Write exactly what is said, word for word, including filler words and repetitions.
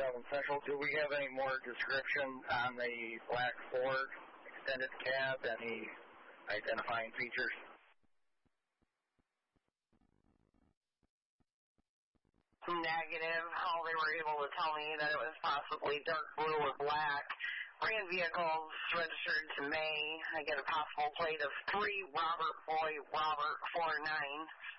seven Central. Do we have any more description on the black Ford extended cab? Any identifying features? Negative. All they were able to tell me that it was possibly dark blue or black. Brand vehicles registered to May. I get a possible plate of three Robert Boy Robert four nine.